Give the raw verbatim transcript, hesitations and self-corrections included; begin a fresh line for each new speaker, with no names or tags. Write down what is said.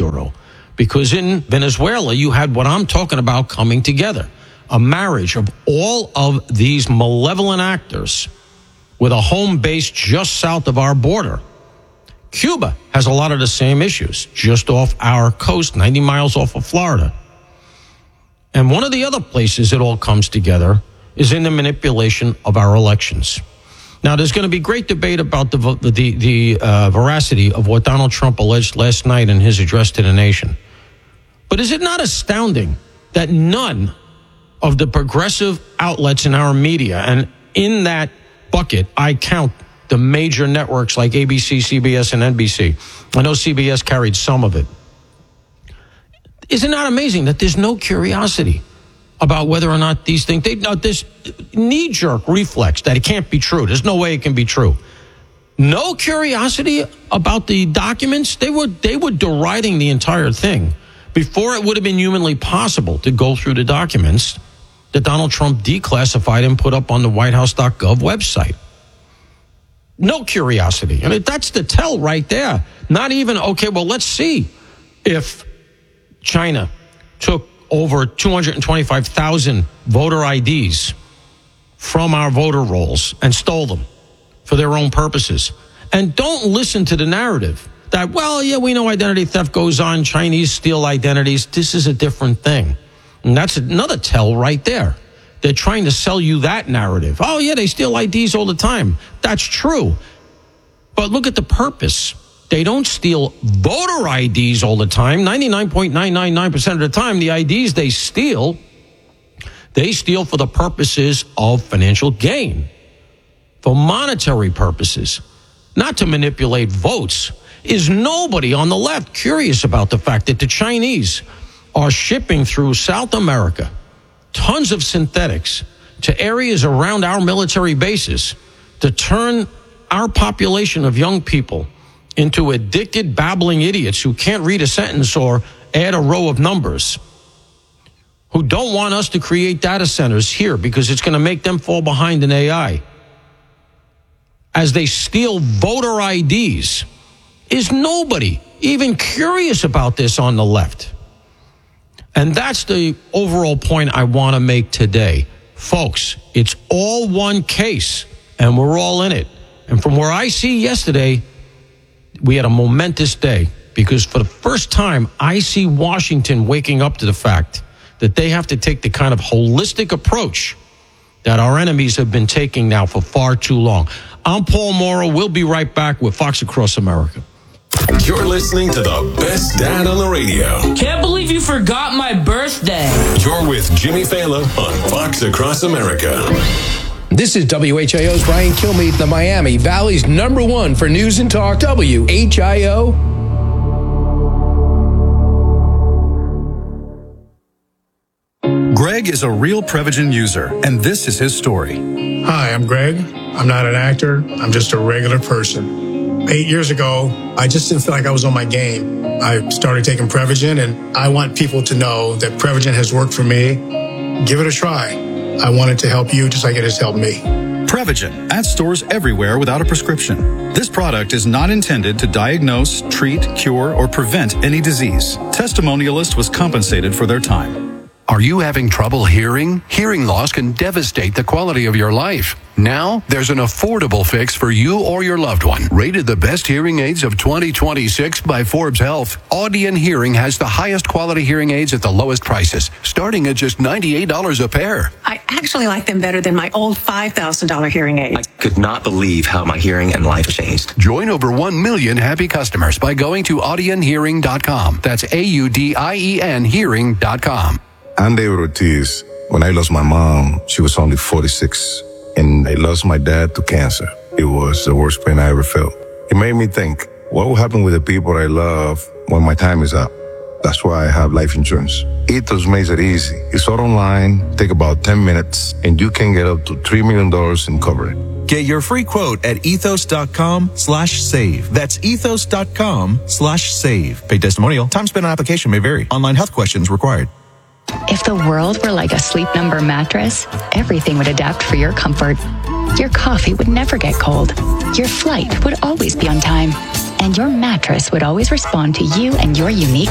Maduro. Because in Venezuela, you had what I'm talking about coming together. A marriage of all of these malevolent actors with a home base just south of our border. Cuba has a lot of the same issues, just off our coast, ninety miles off of Florida. And one of the other places it all comes together is in the manipulation of our elections. Now, there's going to be great debate about the the, the uh, veracity of what Donald Trump alleged last night in his address to the nation. But is it not astounding that none of the progressive outlets in our media, and in that bucket, I count the major networks like A B C, C B S, and N B C. I know C B S carried some of it. Is it not amazing that there's no curiosity about whether or not these things, they, uh, this knee-jerk reflex that it can't be true. There's no way it can be true. No curiosity about the documents. They were, they were deriding the entire thing before it would have been humanly possible to go through the documents that Donald Trump declassified and put up on the white house dot gov website. No curiosity. I mean, that's the tell right there. Not even, okay, well, let's see if China took over two hundred twenty-five thousand voter I Ds from our voter rolls and stole them for their own purposes. And don't listen to the narrative that, well, yeah, we know identity theft goes on. Chinese steal identities. This is a different thing. And that's another tell right there. They're trying to sell you that narrative. Oh, yeah, they steal I Ds all the time. That's true. But look at the purpose. They don't steal voter I Ds all the time. ninety-nine point nine nine nine percent of the time, the I Ds they steal, they steal for the purposes of financial gain, for monetary purposes, not to manipulate votes. Is nobody on the left curious about the fact that the Chinese are shipping through South America tons of synthetics to areas around our military bases to turn our population of young people into addicted, babbling idiots who can't read a sentence or add a row of numbers, who don't want us to create data centers here because it's going to make them fall behind in A I. As they steal voter I Ds, is nobody even curious about this on the left? And that's the overall point I want to make today. Folks, it's all one case, and we're all in it. And from where I see yesterday, we had a momentous day, because for the first time, I see Washington waking up to the fact that they have to take the kind of holistic approach that our enemies have been taking now for far too long. I'm Paul Morrow. We'll be right back with Fox Across America.
You're listening to the best dad on the radio.
Can't believe you forgot my birthday.
You're with Jimmy Fallon on Fox Across America.
This is W H I O's Brian Kilmeade, the Miami Valley's number one for news and talk. W H I O.
Greg is a real Prevagen user, and this is his story.
Hi, I'm Greg. I'm not an actor. I'm just a regular person. Eight years ago, I just didn't feel like I was on my game. I started taking Prevagen, and I want people to know that Prevagen has worked for me. Give it a try. I want it to help you just like it has helped me.
Prevagen, at stores everywhere without a prescription. This product is not intended to diagnose, treat, cure, or prevent any disease. Testimonialist was compensated for their time.
Are you having trouble hearing? Hearing loss can devastate the quality of your life. Now, there's an affordable fix for you or your loved one. Rated the best hearing aids of twenty twenty-six by Forbes Health, Audion Hearing has the highest quality hearing aids at the lowest prices, starting at just ninety-eight dollars a pair.
I actually like them better than my old five thousand dollars hearing aids.
I could not believe how my hearing and life changed.
Join over one million happy customers by going to audion hearing dot com. That's A U D I E N hearing dot com.
I'm David Ortiz. When I lost my mom, she was only forty-six, and I lost my dad to cancer. It was the worst pain I ever felt. It made me think, what will happen with the people I love when my time is up? That's why I have life insurance. Ethos makes it easy. It's all online, take about ten minutes, and you can get up to three million dollars in coverage.
Get your free quote at ethos.com slash save. That's ethos.com slash save. Paid testimonial. Time spent on application may vary. Online health questions required.
If the world were like a Sleep Number mattress, everything would adapt for your comfort. Your coffee would never get cold. Your flight would always be on time. And your mattress would always respond to you and your unique